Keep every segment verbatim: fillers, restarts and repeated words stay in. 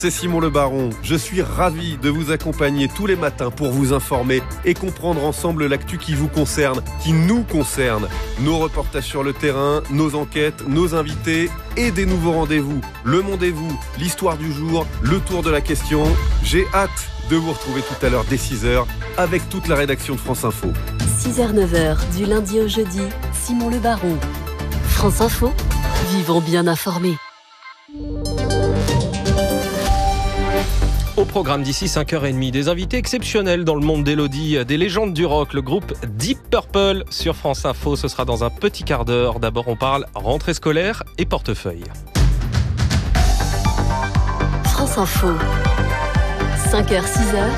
C'est Simon Le Baron, je suis ravi de vous accompagner tous les matins pour vous informer et comprendre ensemble l'actu qui vous concerne, qui nous concerne. Nos reportages sur le terrain, nos enquêtes, nos invités et des nouveaux rendez-vous. Le Monde et vous, l'histoire du jour, le tour de la question. J'ai hâte de vous retrouver tout à l'heure dès six heures avec toute la rédaction de France Info. six heures neuf heures du lundi au jeudi, Simon Le Baron. France Info, vivons bien informés. Au programme d'ici cinq heures trente, des invités exceptionnels dans le monde d'Élodie, des légendes du rock, le groupe Deep Purple sur France Info. Ce sera dans un petit quart d'heure. D'abord, on parle rentrée scolaire et portefeuille. France Info, cinq heures six heures,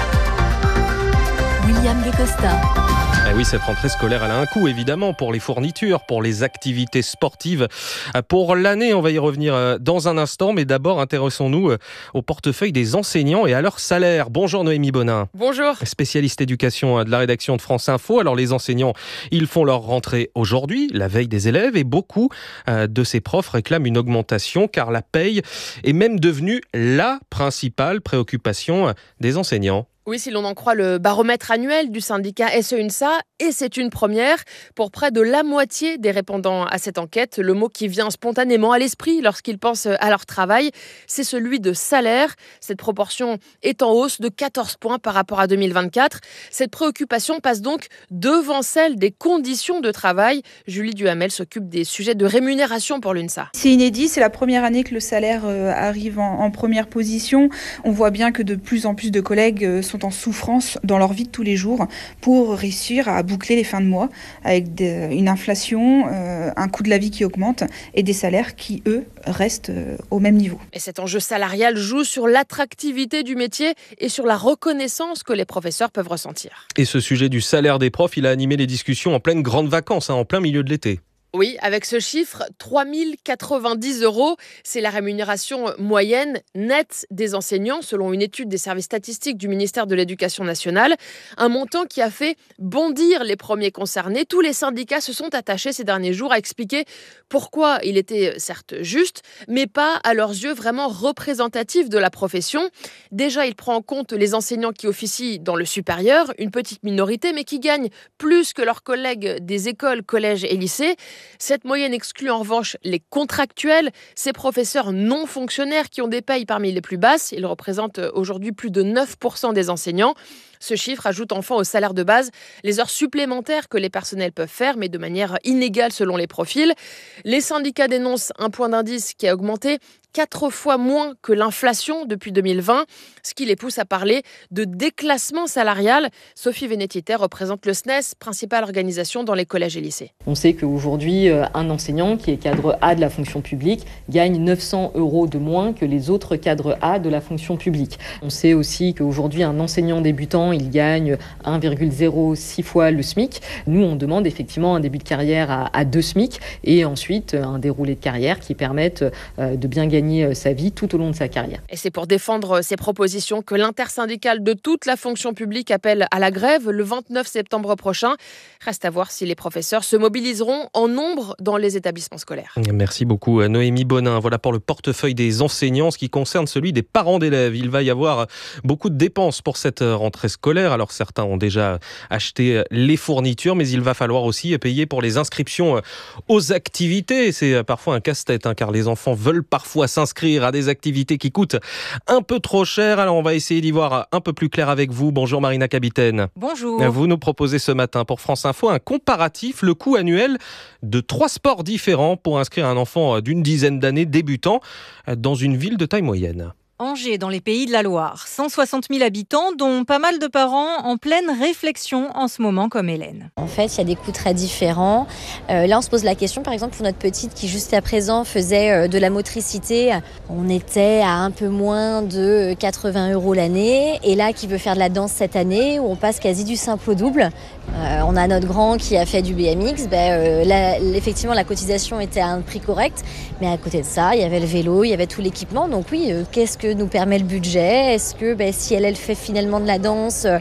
William Guécosta. Eh oui, cette rentrée scolaire, elle a un coût, évidemment, pour les fournitures, pour les activités sportives. Pour l'année, on va y revenir dans un instant, mais d'abord, intéressons-nous au portefeuille des enseignants et à leur salaire. Bonjour Noémie Bonin. Bonjour. Spécialiste éducation de la rédaction de France Info. Alors, les enseignants, ils font leur rentrée aujourd'hui, la veille des élèves, et beaucoup de ces profs réclament une augmentation, car la paye est même devenue la principale préoccupation des enseignants. Oui, si l'on en croit le baromètre annuel du syndicat S E U N S A, et c'est une première, pour près de la moitié des répondants à cette enquête, le mot qui vient spontanément à l'esprit lorsqu'ils pensent à leur travail, c'est celui de salaire. Cette proportion est en hausse de quatorze points par rapport à deux mille vingt-quatre. Cette préoccupation passe donc devant celle des conditions de travail. Julie Duhamel s'occupe des sujets de rémunération pour l'U N S A. C'est inédit, c'est la première année que le salaire arrive en, en première position. On voit bien que de plus en plus de collègues sont en souffrance dans leur vie de tous les jours pour réussir à boucler les fins de mois avec de, une inflation, euh, un coût de la vie qui augmente et des salaires qui, eux, restent euh, au même niveau. Et cet enjeu salarial joue sur l'attractivité du métier et sur la reconnaissance que les professeurs peuvent ressentir. Et ce sujet du salaire des profs, il a animé les discussions en pleine grande vacances, hein, en plein milieu de l'été. Oui, avec ce chiffre, trois mille quatre-vingt-dix euros, c'est la rémunération moyenne nette des enseignants, selon une étude des services statistiques du ministère de l'Éducation nationale. Un montant qui a fait bondir les premiers concernés. Tous les syndicats se sont attachés ces derniers jours à expliquer pourquoi il était certes juste, mais pas à leurs yeux vraiment représentatif de la profession. Déjà, il prend en compte les enseignants qui officient dans le supérieur, une petite minorité, mais qui gagnent plus que leurs collègues des écoles, collèges et lycées. Cette moyenne exclut en revanche les contractuels, ces professeurs non fonctionnaires qui ont des payes parmi les plus basses. Ils représentent aujourd'hui plus de neuf pour cent des enseignants. Ce chiffre ajoute enfin au salaire de base les heures supplémentaires que les personnels peuvent faire, mais de manière inégale selon les profils. Les syndicats dénoncent un point d'indice qui a augmenté quatre fois moins que l'inflation depuis deux mille vingt, ce qui les pousse à parler de déclassement salarial. Sophie Vénétité représente le S N E S, principale organisation dans les collèges et lycées. On sait qu'aujourd'hui, un enseignant qui est cadre A de la fonction publique gagne neuf cents euros de moins que les autres cadres A de la fonction publique. On sait aussi qu'aujourd'hui, un enseignant débutant, il gagne un virgule zéro six fois le SMIC. Nous, on demande effectivement un début de carrière à, à deux SMIC et ensuite un déroulé de carrière qui permette de bien gagner sa vie tout au long de sa carrière. Et c'est pour défendre ces propositions que l'intersyndicale de toute la fonction publique appelle à la grève le vingt-neuf septembre prochain. Reste à voir si les professeurs se mobiliseront en nombre dans les établissements scolaires. Merci beaucoup Noémie Bonin. Voilà pour le portefeuille des enseignants. Ce qui concerne celui des parents d'élèves, il va y avoir beaucoup de dépenses pour cette rentrée scolaire. Alors certains ont déjà acheté les fournitures, mais il va falloir aussi payer pour les inscriptions aux activités. C'est parfois un casse-tête, hein, car les enfants veulent parfois s'inscrire à des activités qui coûtent un peu trop cher. Alors on va essayer d'y voir un peu plus clair avec vous. Bonjour Marina Capitaine. Bonjour. Vous nous proposez ce matin pour France Info un comparatif, le coût annuel de trois sports différents pour inscrire un enfant d'une dizaine d'années débutant dans une ville de taille moyenne. Angers, dans les Pays de la Loire. cent soixante mille habitants, dont pas mal de parents en pleine réflexion en ce moment, comme Hélène. En fait, il y a des coûts très différents. Euh, là, on se pose la question, par exemple, pour notre petite qui, jusqu'à présent, faisait euh, de la motricité. On était à un peu moins de quatre-vingts euros l'année. Et là, qui veut faire de la danse cette année, où on passe quasi du simple au double. Euh, on a notre grand qui a fait du B M X. Ben, euh, là, effectivement, la cotisation était à un prix correct. Mais à côté de ça, il y avait le vélo, il y avait tout l'équipement. Donc oui, euh, qu'est-ce que nous permet le budget? Est-ce que ben, si elle, elle fait finalement de la danse, euh,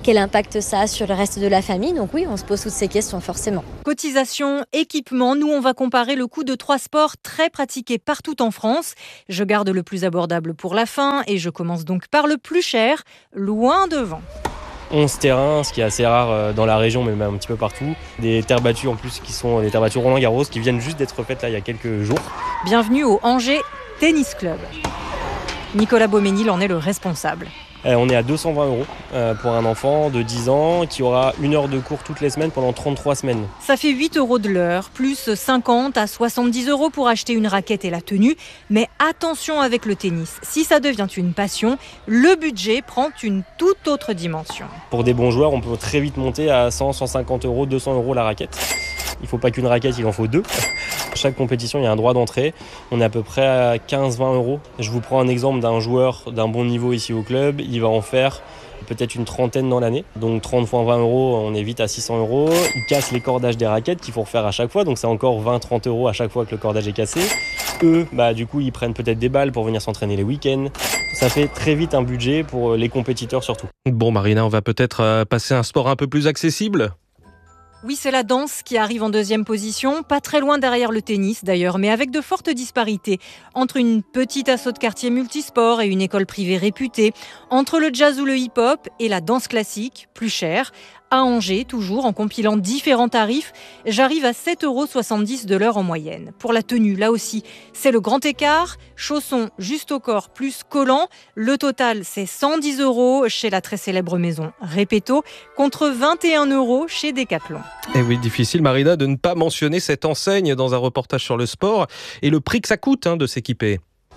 quel impact ça a sur le reste de la famille. Donc oui, on se pose toutes ces questions forcément. Cotisation, équipement, nous on va comparer le coût de trois sports très pratiqués partout en France. Je garde le plus abordable pour la fin et je commence donc par le plus cher, loin devant. onze terrains, ce qui est assez rare dans la région, mais même un petit peu partout. Des terres battues en plus qui sont des terres battues Roland-Garros qui viennent juste d'être faites là il y a quelques jours. Bienvenue au Angers Tennis Club. Nicolas Beauménil en est le responsable. Euh, on est à deux cent vingt euros euh, pour un enfant de dix ans qui aura une heure de cours toutes les semaines pendant trente-trois semaines. Ça fait huit euros de l'heure, plus cinquante à soixante-dix euros pour acheter une raquette et la tenue. Mais attention avec le tennis, si ça devient une passion, le budget prend une toute autre dimension. Pour des bons joueurs, on peut très vite monter à cent, cent cinquante euros, deux cents euros la raquette. Il ne faut pas qu'une raquette, il en faut deux. Chaque compétition, il y a un droit d'entrée. On est à peu près à quinze à vingt euros. Je vous prends un exemple d'un joueur d'un bon niveau ici au club. Il va en faire peut-être une trentaine dans l'année. Donc trente fois vingt euros, on est vite à six cents euros. Il casse les cordages des raquettes qu'il faut refaire à chaque fois. Donc c'est encore vingt à trente euros à chaque fois que le cordage est cassé. Eux, bah, du coup, ils prennent peut-être des balles pour venir s'entraîner les week-ends. Ça fait très vite un budget pour les compétiteurs surtout. Bon Marina, on va peut-être passer à un sport un peu plus accessible ? Oui, c'est la danse qui arrive en deuxième position, pas très loin derrière le tennis d'ailleurs, mais avec de fortes disparités entre une petite asso de quartier multisport et une école privée réputée, entre le jazz ou le hip-hop et la danse classique, plus chère. À Angers, toujours en compilant différents tarifs, j'arrive à sept euros soixante-dix de l'heure en moyenne. Pour la tenue, là aussi, c'est le grand écart. Chaussons juste au corps plus collants. Le total, c'est cent dix euros chez la très célèbre maison Repetto, contre vingt et un euros chez Decathlon. Et oui, difficile, Marina, de ne pas mentionner cette enseigne dans un reportage sur le sport et le prix que ça coûte hein, de s'équiper.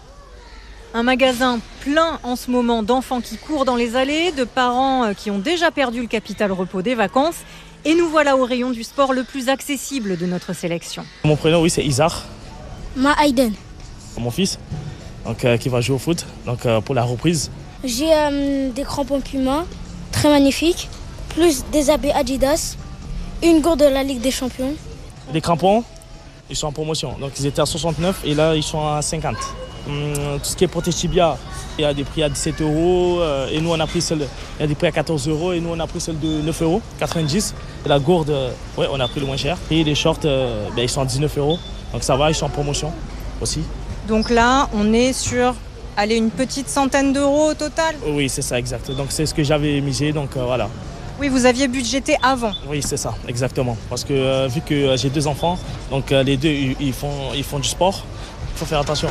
Un magasin plein en ce moment d'enfants qui courent dans les allées, de parents qui ont déjà perdu le capital repos des vacances. Et nous voilà au rayon du sport le plus accessible de notre sélection. Mon prénom, oui, c'est Isar. Ma Aiden. Mon fils, donc, euh, qui va jouer au foot donc, euh, pour la reprise. J'ai euh, des crampons Puma, très magnifiques, plus des habits Adidas, une gourde de la Ligue des Champions. Les crampons, ils sont en promotion. Donc ils étaient à soixante-neuf et là, ils sont à cinquante. Hum, tout ce qui est protège tibia, il y a des prix à dix-sept euros euh, et nous on a pris celle, il y a des prix à quatorze euros et nous on a pris celle de neuf euros quatre-vingt-dix. Et la gourde, euh, ouais, on a pris le moins cher. Et les shorts, euh, ben, ils sont à dix-neuf euros. Donc ça va, ils sont en promotion aussi. Donc là, on est sur allez, une petite centaine d'euros au total. Oui, c'est ça, exact. Donc c'est ce que j'avais misé, donc euh, voilà. Oui, vous aviez budgété avant. Oui, c'est ça, exactement. Parce que euh, vu que euh, j'ai deux enfants, donc euh, les deux, ils, ils, font, ils font du sport, il faut faire attention.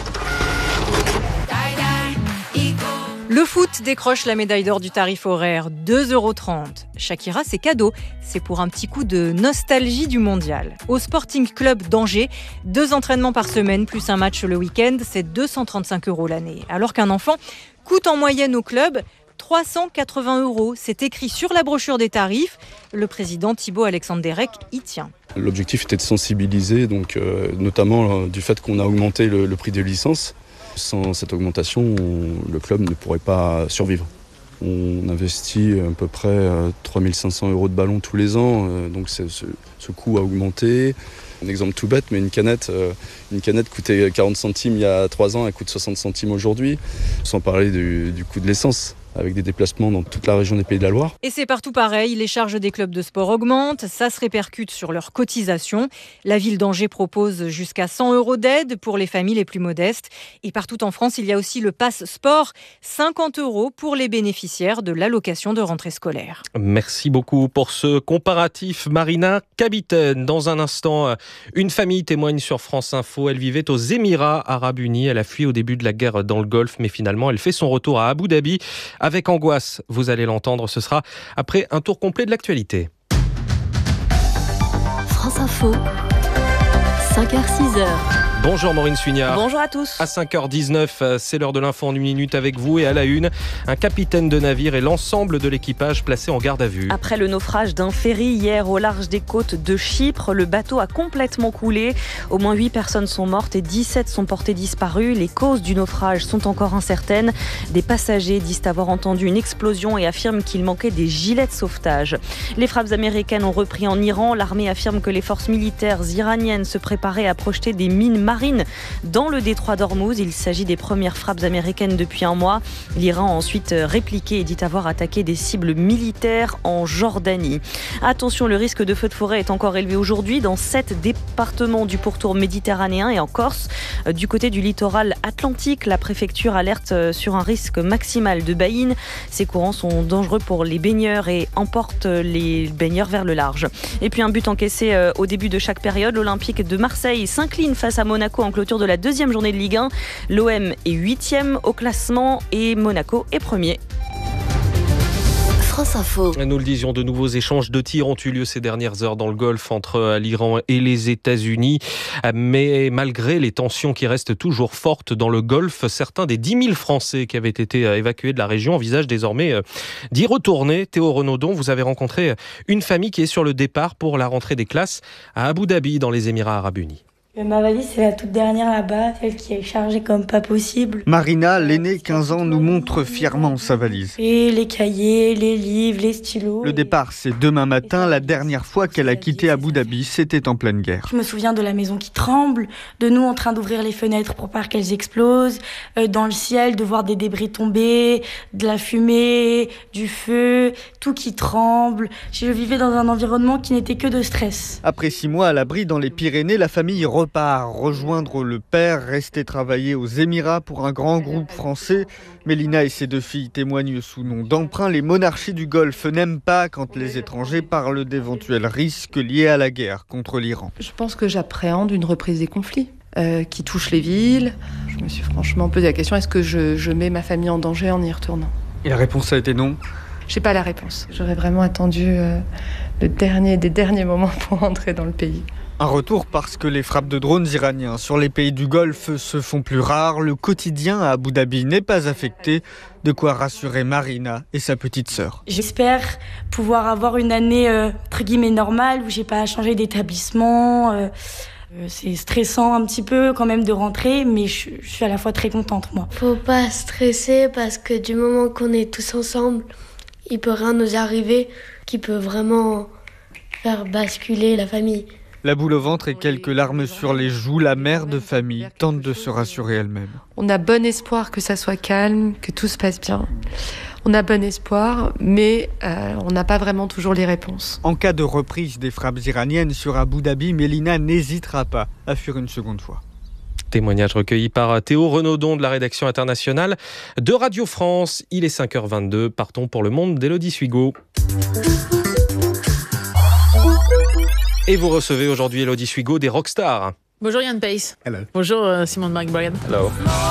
Le foot décroche la médaille d'or du tarif horaire, deux euros trente. Shakira, c'est cadeau. C'est pour un petit coup de nostalgie du mondial. Au Sporting Club d'Angers, deux entraînements par semaine plus un match le week-end, c'est deux cent trente-cinq euros l'année. Alors qu'un enfant coûte en moyenne au club trois cent quatre-vingts euros. C'est écrit sur la brochure des tarifs. Le président Thibaut Alexandre Derek y tient. L'objectif était de sensibiliser, donc, euh, notamment euh, du fait qu'on a augmenté le, le prix des licences. Sans cette augmentation, on, le club ne pourrait pas survivre. On investit à peu près euh, trois mille cinq cents euros de ballon tous les ans, euh, donc c'est, ce, ce coût a augmenté. Un exemple tout bête, mais une canette, euh, une canette coûtait quarante centimes il y a trois ans, elle coûte soixante centimes aujourd'hui, sans parler du, du coût de l'essence, avec des déplacements dans toute la région des Pays de la Loire. Et c'est partout pareil, les charges des clubs de sport augmentent, ça se répercute sur leurs cotisations. La ville d'Angers propose jusqu'à cent euros d'aide pour les familles les plus modestes. Et partout en France, il y a aussi le Pass Sport, cinquante euros pour les bénéficiaires de l'allocation de rentrée scolaire. Merci beaucoup pour ce comparatif, Marina Kabiten. Dans un instant, une famille témoigne sur France Info. Elle vivait aux Émirats Arabes Unis. Elle a fui au début de la guerre dans le Golfe, mais finalement, elle fait son retour à Abu Dhabi. Avec angoisse, vous allez l'entendre, ce sera après un tour complet de l'actualité. France Info, cinq heures six heures. Bonjour Maureen Suignard. Bonjour à tous. À cinq heures dix-neuf, c'est l'heure de l'info en une minute avec vous et à la une, un capitaine de navire et l'ensemble de l'équipage placés en garde à vue. Après le naufrage d'un ferry hier au large des côtes de Chypre, le bateau a complètement coulé. Au moins huit personnes sont mortes et dix-sept sont portées disparues. Les causes du naufrage sont encore incertaines. Des passagers disent avoir entendu une explosion et affirment qu'il manquait des gilets de sauvetage. Les frappes américaines ont repris en Iran. L'armée affirme que les forces militaires iraniennes se préparaient à projeter des mines marine dans le détroit d'Ormuz. Il s'agit des premières frappes américaines depuis un mois. L'Iran a ensuite répliqué et dit avoir attaqué des cibles militaires en Jordanie. Attention, le risque de feu de forêt est encore élevé aujourd'hui dans sept départements du pourtour méditerranéen et en Corse. Du côté du littoral atlantique, la préfecture alerte sur un risque maximal de baïnes. Ces courants sont dangereux pour les baigneurs et emportent les baigneurs vers le large. Et puis un but encaissé au début de chaque période. L'Olympique de Marseille s'incline face à Monaco en clôture de la deuxième journée de Ligue un. L'O M est huitième au classement et Monaco est premier. France Info. Nous le disions, de nouveaux échanges de tirs ont eu lieu ces dernières heures dans le Golfe entre l'Iran et les États-Unis. Mais malgré les tensions qui restent toujours fortes dans le Golfe, certains des dix mille Français qui avaient été évacués de la région envisagent désormais d'y retourner. Théo Renaudon, vous avez rencontré une famille qui est sur le départ pour la rentrée des classes à Abu Dhabi, dans les Émirats Arabes Unis. Ma valise, c'est la toute dernière là-bas, celle qui est chargée comme pas possible. Marina, l'aînée, quinze ans, nous montre fièrement sa valise. Et les cahiers, les livres, les stylos. Le départ, c'est demain matin. La dernière fois qu'elle a quitté Abu Dhabi, c'était en pleine guerre. Je me souviens de la maison qui tremble, de nous en train d'ouvrir les fenêtres pour pas qu'elles explosent, euh, dans le ciel, de voir des débris tomber, de la fumée, du feu, tout qui tremble. Je vivais dans un environnement qui n'était que de stress. Après six mois à l'abri dans les Pyrénées, la famille repart rejoindre le père, rester travailler aux Émirats pour un grand groupe français. Mélina et ses deux filles témoignent sous nom d'emprunt. Les monarchies du Golfe n'aiment pas quand les étrangers parlent d'éventuels risques liés à la guerre contre l'Iran. Je pense que j'appréhende une reprise des conflits euh, qui touchent les villes. Je me suis franchement posé la question, est-ce que je, je mets ma famille en danger en y retournant ? Et la réponse a été non ? J'ai pas la réponse. J'aurais vraiment attendu euh, le dernier des derniers moments pour rentrer dans le pays. Un retour parce que les frappes de drones iraniens sur les pays du Golfe se font plus rares. Le quotidien à Abu Dhabi n'est pas affecté. De quoi rassurer Marina et sa petite sœur. J'espère pouvoir avoir une année euh, entre guillemets normale où j'ai pas à changer d'établissement. Euh, euh, c'est stressant un petit peu quand même de rentrer, mais je, je suis à la fois très contente moi. Faut pas stresser parce que du moment qu'on est tous ensemble, il peut rien nous arriver qui peut vraiment faire basculer la famille. La boule au ventre et quelques larmes sur les joues, la mère de famille tente de se rassurer elle-même. On a bon espoir que ça soit calme, que tout se passe bien. On a bon espoir, mais euh, on n'a pas vraiment toujours les réponses. En cas de reprise des frappes iraniennes sur Abu Dhabi, Mélina n'hésitera pas à fuir une seconde fois. Témoignage recueilli par Théo Renaudon de la rédaction internationale de Radio France. Il est cinq heures vingt-deux. Partons pour le monde d'Élodie Suigo. Et vous recevez aujourd'hui, Élodie Suigo, des rockstars. Bonjour Yann Pace. Hello. Bonjour euh, Simon McBride. Hello.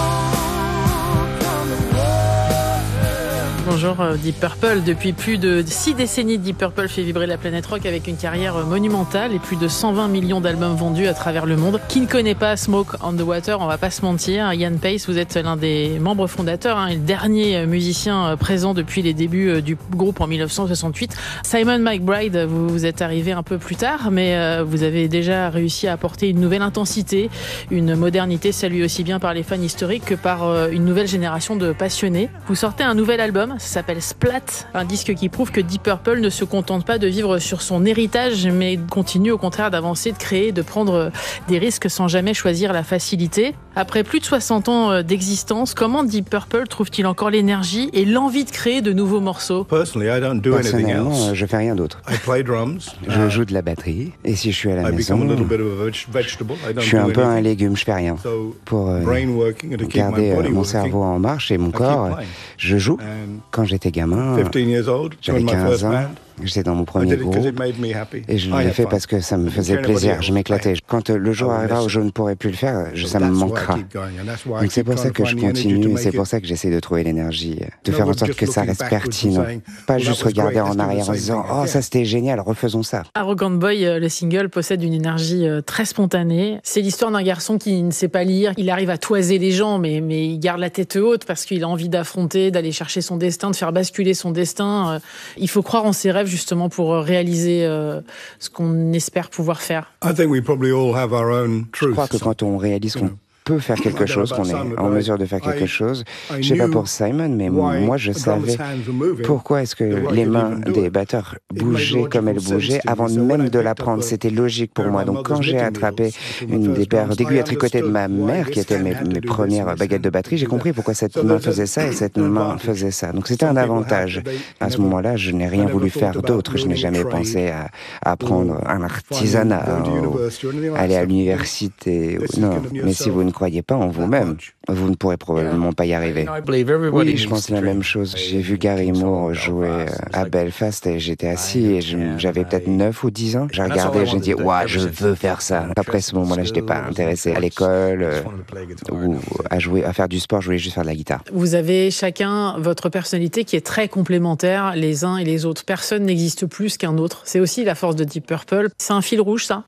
Bonjour euh, Deep Purple. Depuis plus de six décennies, Deep Purple fait vibrer la planète rock avec une carrière monumentale et plus de cent vingt millions d'albums vendus à travers le monde. Qui ne connaît pas Smoke on the Water, on va pas se mentir. Yann Pace, vous êtes l'un des membres fondateurs hein, et le dernier musicien présent depuis les débuts du groupe en dix-neuf cent soixante-huit. Simon McBride, vous, vous êtes arrivé un peu plus tard, mais euh, vous avez déjà réussi à apporter une nouvelle intensité, une modernité saluée aussi bien par les fans historiques que par euh, une nouvelle génération de passionnés. Vous sortez un nouvel album, ça s'appelle Splat, un disque qui prouve que Deep Purple ne se contente pas de vivre sur son héritage, mais continue au contraire d'avancer, de créer, de prendre des risques sans jamais choisir la facilité. Après plus de soixante ans d'existence, comment Deep Purple trouve-t-il encore l'énergie et l'envie de créer de nouveaux morceaux ? Personnellement, je fais rien d'autre. Je joue de la batterie, et si je suis à la maison, je suis un peu un légume, je fais rien. Pour euh, garder euh, mon cerveau en marche et mon corps, je joue. Quand j'étais gamin, j'avais quinze ans, j'étais dans mon premier groupe et je l'ai fait parce que ça me faisait plaisir, je m'éclatais. Quand le jour arrivera où je ne pourrai plus le faire, ça me manquera. Donc c'est pour ça que je continue et c'est pour ça que j'essaie de trouver l'énergie, de faire en sorte que ça reste pertinent. Pas juste regarder en arrière en se disant « Oh, ça c'était génial, refaisons ça ». Arrogant Boy, le single, possède une énergie très spontanée. C'est l'histoire d'un garçon qui ne sait pas lire. Il arrive à toiser les gens, mais, mais il garde la tête haute parce qu'il a envie d'affronter, d'aller chercher son destin, de faire basculer son destin. Il faut croire en ses rêves justement pour réaliser euh, ce qu'on espère pouvoir faire. Je crois que quand on réalise qu'on peut faire quelque chose, qu'on est en mesure de faire quelque chose. Je ne sais pas pour Simon, mais moi je savais pourquoi est-ce que les mains des batteurs bougeaient comme elles bougeaient avant même de l'apprendre. C'était logique pour moi. Donc quand j'ai attrapé une des paires d'aiguilles à tricoter de ma mère, qui étaient mes, mes premières baguettes de batterie, j'ai compris pourquoi cette main faisait ça et cette main faisait ça. Donc c'était un avantage. À ce moment-là, je n'ai rien voulu faire d'autre. Je n'ai jamais pensé à, à apprendre un artisanat, ou aller à l'université. Non, mais si vous ne croyez pas en vous-même, vous ne pourrez probablement pas y arriver. Oui, je pense la même chose. J'ai vu Gary Moore jouer à Belfast et j'étais assis et j'avais peut-être neuf ou dix ans. J'ai regardé et j'ai dit, ouah, je veux faire ça. Après ce moment-là, je n'étais pas intéressé à l'école euh, ou à jouer, à faire du sport. Je voulais juste faire de la guitare. Vous avez chacun votre personnalité qui est très complémentaire les uns et les autres. Personne n'existe plus qu'un autre. C'est aussi la force de Deep Purple. C'est un fil rouge, ça?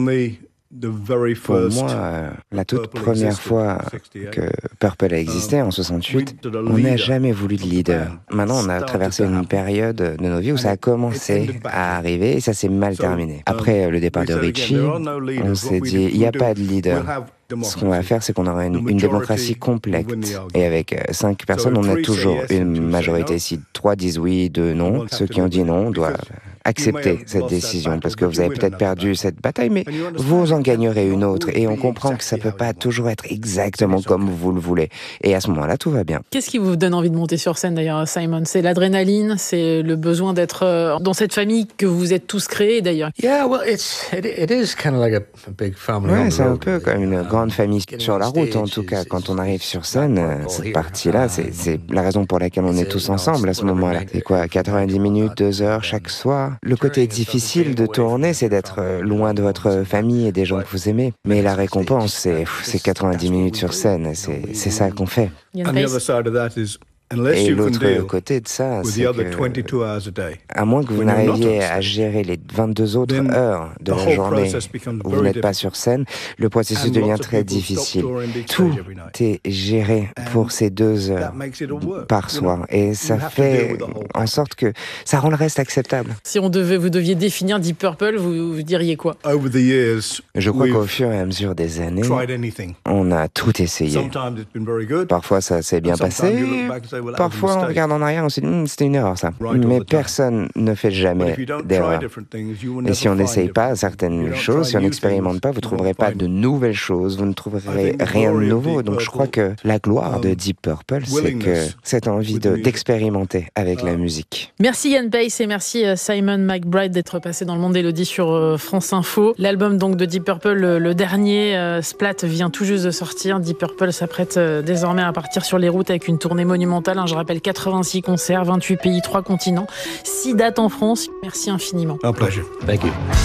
Pour moi, euh, la toute première fois que Purple a existé, en soixante-huit, on n'a jamais voulu de leader. Maintenant, on a traversé une période de nos vies où ça a commencé à arriver et ça s'est mal terminé. Après le départ de Richie, on s'est dit, il n'y a pas de leader. Ce qu'on va faire, c'est qu'on aura une, une démocratie complète. Et avec cinq personnes, on a toujours une majorité. Si trois disent oui, deux non, ceux qui ont dit non doivent accepter cette décision, parce que vous avez peut-être perdu cette bataille, mais vous en gagnerez une autre. Et on comprend que ça ne peut pas toujours être exactement comme vous le voulez. Et à ce moment-là, tout va bien. Qu'est-ce qui vous donne envie de monter sur scène, d'ailleurs, Simon? C'est l'adrénaline, c'est le besoin d'être dans cette famille que vous êtes tous créés, d'ailleurs. Yeah, well, it's, it, it is kind of like a, a big family. Ouais, c'est un peu comme une grande famille sur la route, en tout cas. Quand on arrive sur scène, cette partie-là, c'est, c'est la raison pour laquelle on est tous ensemble à ce moment-là. C'est quoi, quatre-vingt-dix minutes, deux heures chaque soir? Le côté difficile de tourner, c'est d'être loin de votre famille et des gens que vous aimez. Mais la récompense, c'est, c'est quatre-vingt-dix minutes sur scène. C'est, c'est ça qu'on fait. Et l'autre côté de ça, c'est que, à moins que vous n'arriviez à gérer les vingt-deux autres heures de la journée où vous n'êtes pas sur scène, le processus devient très difficile. Tout est géré pour ces deux heures par soir. Et ça fait en sorte que ça rend le reste acceptable. Si on devait, vous deviez définir Deep Purple, vous, vous diriez quoi? Je crois qu'au fur et à mesure des années, on a tout essayé. Parfois, ça s'est bien passé. Parfois, on regarde en arrière, on se dit hm, c'était une erreur ça. Mais personne ne fait jamais d'erreur. Et si on n'essaye pas certaines choses, si on n'expérimente pas, vous ne trouverez pas de nouvelles choses, vous ne trouverez rien de nouveau. Donc je crois que la gloire de Deep Purple, c'est que cette envie de, d'expérimenter avec la musique. Merci Ian Paice et merci Simon McBride d'être passé dans le monde d'Élodie sur France Info. L'album donc de Deep Purple, le, le dernier, euh, Splat, vient tout juste de sortir. Deep Purple s'apprête euh, désormais à partir sur les routes avec une tournée monumentale. Je rappelle quatre-vingt-six concerts, vingt-huit pays, trois continents, six dates en France. Merci infiniment. Un plaisir. Thank you.